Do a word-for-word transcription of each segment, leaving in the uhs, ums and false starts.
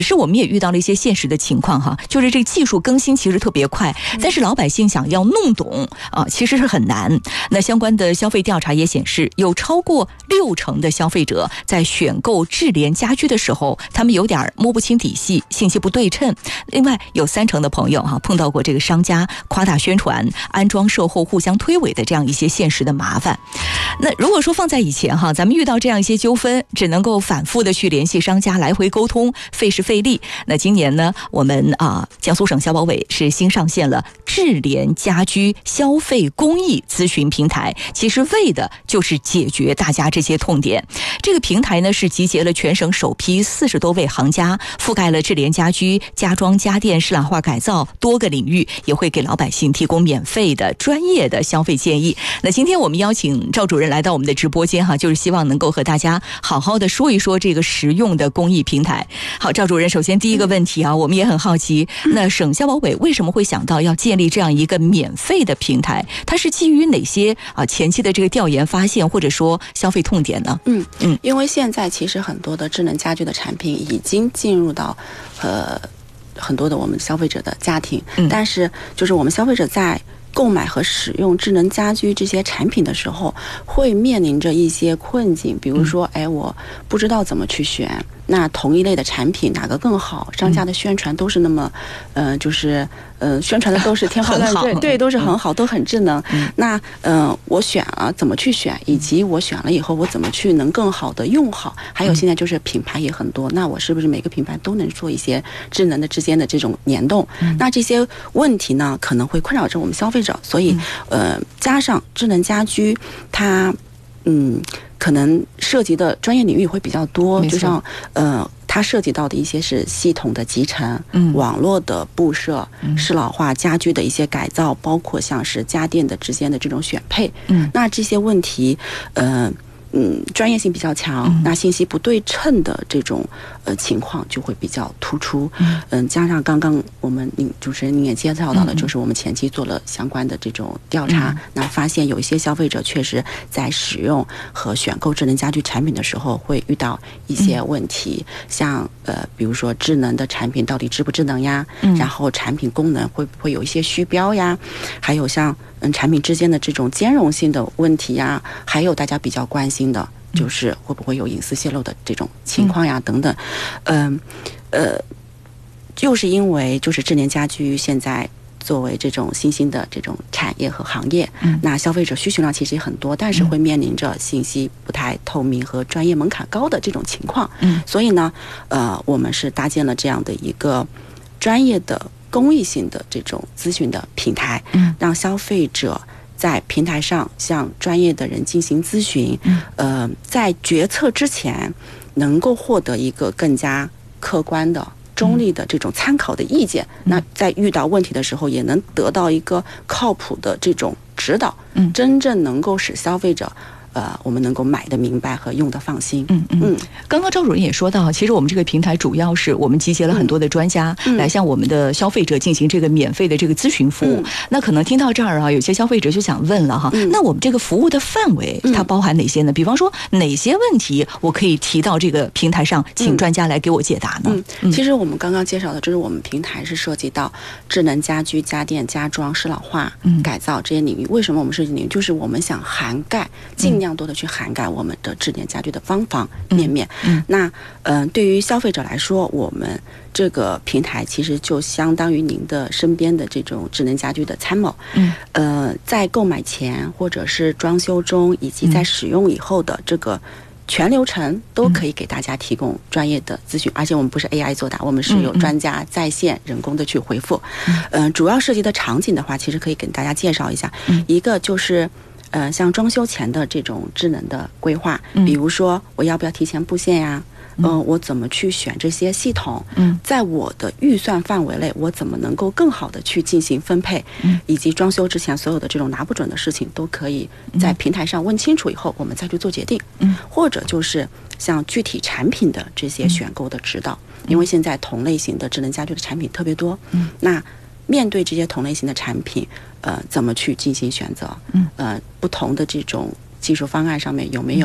是我们也遇到了一些现实的情况哈，就是这个技术更新其实特别快，但是老百姓想要弄懂啊，其实是很难。那相关的消费调查也显示，有超过六成的消费者在选购智联家居的时候，他们有点摸不清底细，信息不对称。另外有三成的朋友哈、啊、碰到过这个商家夸大宣传、安装售后互相推诿的这样一些现实的麻烦。那如果说放在以前哈，咱们遇到这样一些纠纷，只能够反复的去联系商家，来回沟通，费时费力。那今年呢，我们啊江苏省消保委是新上线了智联家居消费公益咨询平台，其实为的就是解决大家这些痛点。这个平台呢是集结了全省首批四十多位行家，覆盖了智联家居家装家电适朗化改造多个领域，也会给老百姓提供免费的专业的消费建议。那今天我们邀请赵主任来到我们的直播间哈，就是希望能够和大家好好的说一说这个实用的公益平台。好，赵主任，首先第一个问题啊，我们也很好奇，那省消保委为什么会想到要建立这样一个免费的平台？它是基于哪些啊前期的这个调研发现，或者说消费痛点呢？ 嗯嗯，因为现在其实很多的智能家居的产品已经进入到呃很多的我们消费者的家庭，嗯、但是就是我们消费者在购买和使用智能家居这些产品的时候，会面临着一些困境，比如说，哎，我不知道怎么去选，那同一类的产品哪个更好？商家的宣传都是那么，呃，就是呃，宣传的都是天花乱坠，对，都是很好，都很智能。嗯、那呃，我选了怎么去选，以及我选了以后我怎么去能更好的用好？还有现在就是品牌也很多，那我是不是每个品牌都能做一些智能的之间的这种联动？嗯、那这些问题呢，可能会困扰着我们消费者。所以，呃，加上智能家居，它，嗯，可能涉及的专业领域会比较多，就像呃，它涉及到的一些是系统的集成、嗯、网络的布设、嗯、适老化家居的一些改造，包括像是家电的之间的这种选配，嗯，那这些问题，呃。嗯，专业性比较强，嗯、那信息不对称的这种呃情况就会比较突出。嗯、呃，加上刚刚我们您主持人您也介绍到了，嗯、就是我们前期做了相关的这种调查，嗯、那发现有一些消费者确实在使用和选购智能家居产品的时候会遇到一些问题，嗯、像呃，比如说智能的产品到底智不智能呀？嗯、然后产品功能会不会有一些虚标呀？还有像嗯产品之间的这种兼容性的问题呀，还有大家比较关心的就是会不会有隐私泄露的这种情况呀，嗯、等等，嗯呃，呃，就是因为就是智能家居现在作为这种新兴的这种产业和行业，嗯、那消费者需求量其实也很多，但是会面临着信息不太透明和专业门槛高的这种情况，嗯，所以呢，呃，我们是搭建了这样的一个专业的公益性的这种咨询的平台，嗯，让消费者在平台上向专业的人进行咨询，嗯，呃，在决策之前能够获得一个更加客观的、中立的这种参考的意见，嗯、那在遇到问题的时候也能得到一个靠谱的这种指导，嗯，真正能够使消费者呃，我们能够买得明白和用得放心。嗯嗯。 刚刚赵主任也说到，其实我们这个平台主要是我们集结了很多的专家，嗯、来向我们的消费者进行这个免费的这个咨询服务。嗯、那可能听到这儿啊，有些消费者就想问了哈，嗯、那我们这个服务的范围它包含哪些呢？嗯、比方说哪些问题我可以提到这个平台上，请专家来给我解答呢？ 嗯嗯、其实我们刚刚介绍的，就是我们平台是涉及到智能家居、家电、家装、适老化、嗯、改造这些领域。为什么我们设计领域？就是我们想涵盖尽量多的去涵盖我们的智能家居的方方面面。嗯嗯、那呃，对于消费者来说，我们这个平台其实就相当于您的身边的这种智能家居的参谋。嗯，呃，在购买前或者是装修中，以及在使用以后的这个全流程都可以给大家提供专业的咨询，而且我们不是 A I 作答，我们是有专家在线人工的去回复。嗯、呃，主要涉及的场景的话，其实可以给大家介绍一下。嗯、一个就是呃，像装修前的这种智能的规划，嗯、比如说我要不要提前布线呀？嗯、呃，我怎么去选这些系统？嗯，在我的预算范围内，我怎么能够更好的去进行分配？嗯，以及装修之前所有的这种拿不准的事情，都可以在平台上问清楚以后，我们再去做决定。嗯，或者就是像具体产品的这些选购的指导，嗯、因为现在同类型的智能家居的产品特别多。嗯，那面对这些同类型的产品，呃，怎么去进行选择？嗯，呃，不同的这种技术方案上面有没有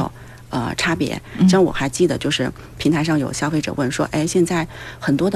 呃差别。像我还记得，就是平台上有消费者问说，哎，现在很多的